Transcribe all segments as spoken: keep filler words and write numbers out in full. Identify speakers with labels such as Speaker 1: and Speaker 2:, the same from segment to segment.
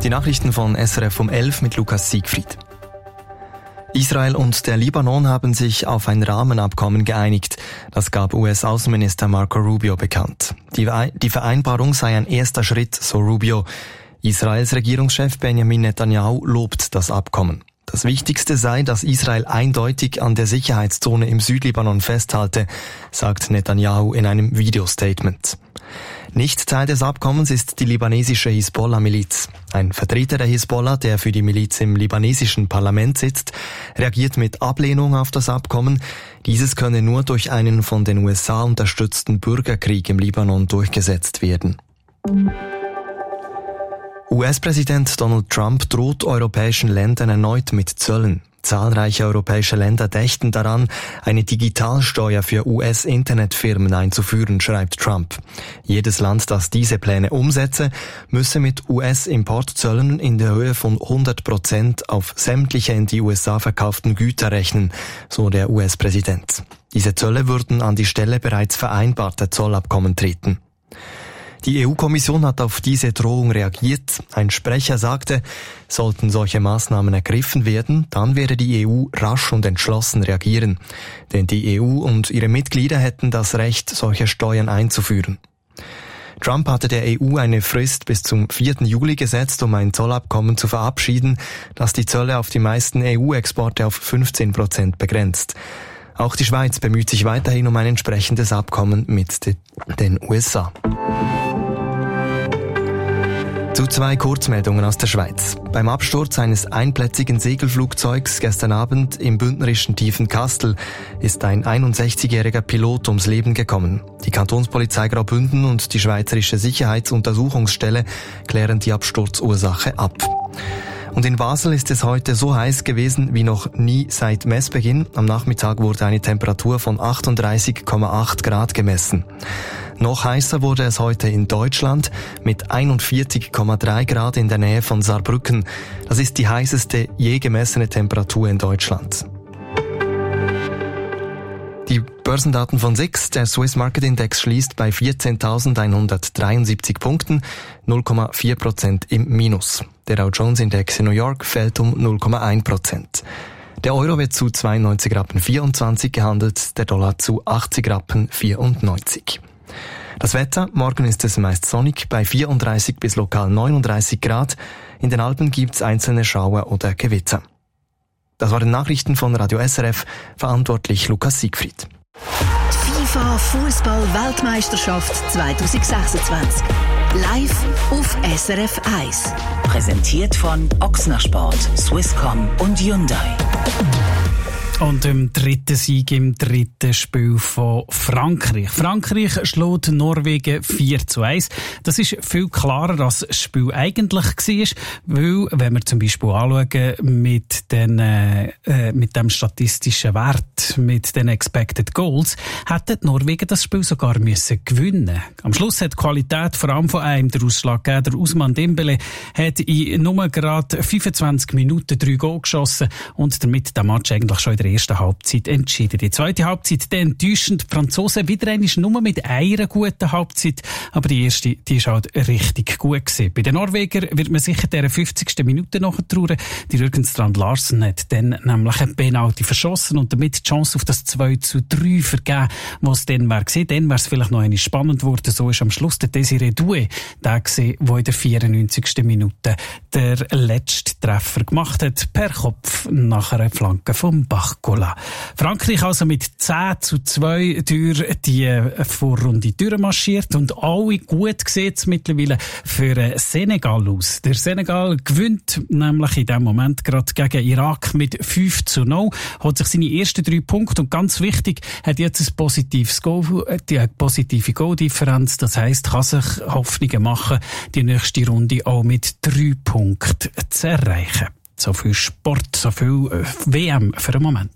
Speaker 1: Die Nachrichten von S R F um elf mit Lukas Siegfried. Israel und der Libanon haben sich auf ein Rahmenabkommen geeinigt. Das gab U S-Außenminister Marco Rubio bekannt. Die, die Vereinbarung sei ein erster Schritt, so Rubio. Israels Regierungschef Benjamin Netanyahu lobt das Abkommen. Das Wichtigste sei, dass Israel eindeutig an der Sicherheitszone im Südlibanon festhalte, sagt Netanyahu in einem Videostatement. Nicht Teil des Abkommens ist die libanesische Hisbollah-Miliz. Ein Vertreter der Hisbollah, der für die Miliz im libanesischen Parlament sitzt, reagiert mit Ablehnung auf das Abkommen. Dieses könne nur durch einen von den U S A unterstützten Bürgerkrieg im Libanon durchgesetzt werden. U S-Präsident Donald Trump droht europäischen Ländern erneut mit Zöllen. Zahlreiche europäische Länder dächten daran, eine Digitalsteuer für U S-Internetfirmen einzuführen, schreibt Trump. Jedes Land, das diese Pläne umsetze, müsse mit U S-Importzöllen in der Höhe von hundert Prozent auf sämtliche in die U S A verkauften Güter rechnen, so der U S-Präsident. Diese Zölle würden an die Stelle bereits vereinbarter Zollabkommen treten. Die E U-Kommission hat auf diese Drohung reagiert. Ein Sprecher sagte, sollten solche Maßnahmen ergriffen werden, dann werde die E U rasch und entschlossen reagieren. Denn die E U und ihre Mitglieder hätten das Recht, solche Steuern einzuführen. Trump hatte der E U eine Frist bis zum vierten Juli gesetzt, um ein Zollabkommen zu verabschieden, das die Zölle auf die meisten E U-Exporte auf fünfzehn Prozent begrenzt. Auch die Schweiz bemüht sich weiterhin um ein entsprechendes Abkommen mit den U S A. Zu zwei Kurzmeldungen aus der Schweiz. Beim Absturz eines einplätzigen Segelflugzeugs gestern Abend im bündnerischen Tiefenkastel ist ein einundsechzigjähriger Pilot ums Leben gekommen. Die Kantonspolizei Graubünden und die Schweizerische Sicherheitsuntersuchungsstelle klären die Absturzursache ab. Und in Basel ist es heute so heiß gewesen wie noch nie seit Messbeginn. Am Nachmittag wurde eine Temperatur von achtunddreißig Komma acht Grad gemessen. Noch heißer wurde es heute in Deutschland mit einundvierzig Komma drei Grad in der Nähe von Saarbrücken. Das ist die heißeste je gemessene Temperatur in Deutschland. Die Börsendaten von S I X, der Swiss Market Index, schließt bei vierzehntausendeinhundertdreiundsiebzig Punkten, null Komma vier Prozent im Minus. Der Dow Jones Index in New York fällt um null Komma eins Prozent. Der Euro wird zu zweiundneunzig Rappen vierundzwanzig gehandelt, der Dollar zu achtzig Rappen vierundneunzig. Das Wetter, morgen ist es meist sonnig bei vierunddreißig bis lokal neununddreißig Grad. In den Alpen gibt's einzelne Schauer oder Gewitter. Das waren Nachrichten von Radio S R F, verantwortlich Lukas Siegfried.
Speaker 2: Die FIFA Fußball-Weltmeisterschaft zwanzig sechsundzwanzig. Live auf S R F eins.
Speaker 3: Präsentiert von Ochsner Sport, Swisscom und Hyundai.
Speaker 4: Und im dritten Sieg im dritten Spiel von Frankreich. Frankreich schlägt Norwegen vier zu eins. Das ist viel klarer, als das Spiel eigentlich war, weil, wenn wir zum Beispiel anschauen, mit, den, äh, mit dem statistischen Wert, mit den Expected Goals, hätten die Norwegen das Spiel sogar müssen gewinnen. Am Schluss hat die Qualität vor allem von einem den Ausschlag gegeben. Der Ousmane Dembélé hat in nur gerade fünfundzwanzig Minuten drei Goal geschossen und damit der Match eigentlich schon in der ersten Halbzeit entschieden. Die zweite Halbzeit, dann enttäuschend. Die Franzosen wieder einmal nur mit einer guten Halbzeit, aber die erste, die ist halt richtig gut gewesen. Bei den Norwegern wird man sicher der fünfzigsten Minute nachtrauern. Die Jürgen Strand Larsen hat dann nämlich ein Penalty verschossen und damit die Chance auf das zwei zu drei vergeben, was dann wäre gewesen. Dann wäre es vielleicht noch einmal spannend geworden. So ist am Schluss der Désiré Doué der gewesen, der in der vierundneunzigsten Minute der letzte Treffer gemacht hat, per Kopf nach einer Flanke vom Bachkola. Frankreich also mit zehn zu zwei durch die Vorrunde durchmarschiert und alle gut sieht es mittlerweile für Senegal aus. Der Senegal gewinnt nämlich in dem Moment gerade gegen Irak mit fünf zu null, hat sich seine ersten drei Punkte und ganz wichtig, hat jetzt ein positives Goal, die positive Goal-Differenz, das heisst, kann sich Hoffnungen machen, die nächste Runde auch mit drei Punkten zu erreichen. So viel Sport, so viel W M für den Moment.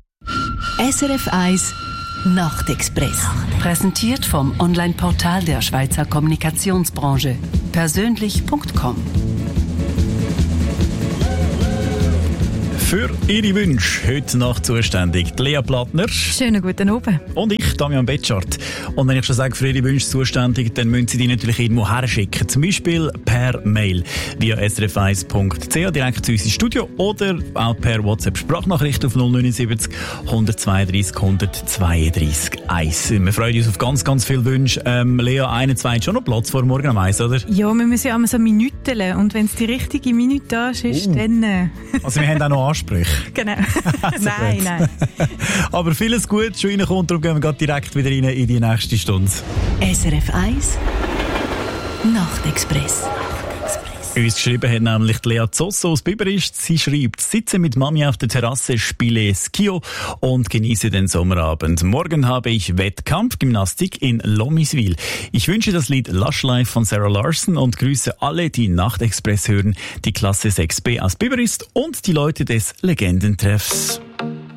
Speaker 2: S R F eins Nachtexpress. Präsentiert vom Online-Portal der Schweizer Kommunikationsbranche. persönlich punkt com.
Speaker 5: Für Ihre Wünsche heute Nacht zuständig die Lea Plattner.
Speaker 6: Schönen guten Abend.
Speaker 5: Und ich, Damian Betschart. Und wenn ich schon sage, für Ihre Wünsche zuständig, dann müssen Sie die natürlich irgendwo herschicken. Zum Beispiel per Mail via s r f eins punkt c h direkt zu uns ins Studio oder auch per WhatsApp-Sprachnachricht auf null neun sieben null eins zwei drei null eins zwei drei eins. Wir freuen uns auf ganz, ganz viele Wünsche. Ähm, Lea, einen, zwei, schon noch Platz vor morgen am eins, oder?
Speaker 6: Ja, wir müssen ja immer so Minuten und wenn es die richtige Minute da ist, uh. dann... Äh.
Speaker 5: Also wir haben auch noch Ansprüche.
Speaker 6: Genau. nein, nein.
Speaker 5: Aber vieles gut schon reinkommt, darum gehen wir direkt wieder rein in die nächste Stunde.
Speaker 2: S R F eins Nachtexpress.
Speaker 5: Uns geschrieben hat nämlich Lea Zosso aus Biberist. Sie schreibt, sitze mit Mami auf der Terrasse, spiele Skio und genieße den Sommerabend. Morgen habe ich Wettkampf Gymnastik in Lomiswil. Ich wünsche das Lied Lush Life von Sarah Larson und grüße alle, die Nachtexpress hören, die Klasse sechs b aus Biberist und die Leute des Legendentreffs.